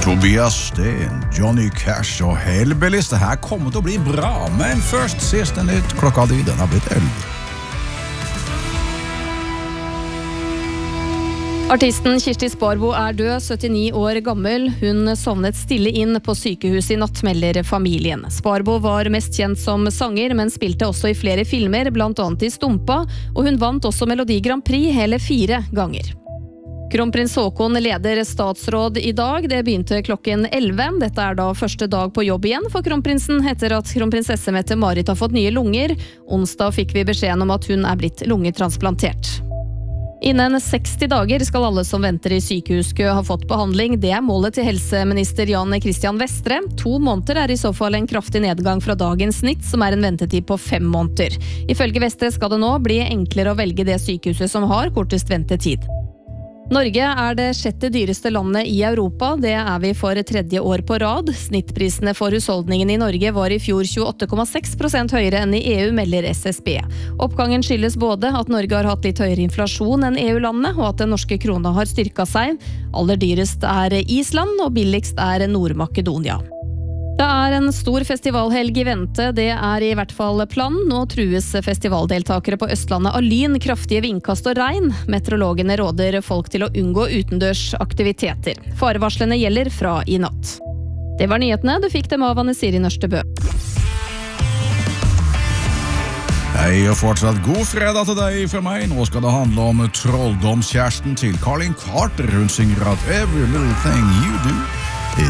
Tobias Sten, Johnny Cash og Hellbillies. Det her kommer til å bli bra, men først siste nytt. Klokka di, den har blitt 11. Artisten Kirsti Sparbo død, 79 år gammel. Hun sovnet stille inn på sykehus i natt, melder familien. Sparbo var mest kjent som sanger, men spilte også i flere filmer, blant annet i Stumpa, og hun vant også Melodi Grand Prix hele 4 ganger. Kronprins Haakon leder statsråd i dag. Det begynte klokken 11. Dette da første dag på jobb igjen for kronprinsen, etter at kronprinsesse Mette-Marit har fått nye lunger. Onsdag fikk vi beskjeden om at hun blitt lungetransplantert. Innen 60 dager skal alle som venter i sykehuskø ha fått behandling. Det målet til helseminister Jan Christian Vestre. 2 måneder i så fall en kraftig nedgang fra dagens snitt, som en ventetid på 5 måneder. Ifølge Vestre skal det nå bli enklere å velge det sykehuset som har kortest ventetid. Norge det 6. dyreste landet i Europa. Det vi for 3. år på rad. Snittprisene for husholdningen i Norge var i fjor 28,6% høyere enn i EU, melder SSB. Oppgangen skyldes både at Norge har hatt litt høyere inflasjon enn EU-landene, og at den norske krona har styrket seg. Aller dyrest Island, og billigst Nord-Makedonia. Det en stor festivalhelg i vente, det i hvert fall planen. Nå trues festivaldeltakere på Østlandet av lyn, kraftige vindkast og regn. Meteorologene råder folk til å unngå utendørs aktiviteter. Farevarslene gjelder fra i natt. Det var nyhetene, du fikk dem av Anne Siri Nørstebø. Hei og fortsatt god fredag til deg fra meg. Nå skal det handle om trolldomskjæresten til Carlin Carter. Hun synger at every little thing you do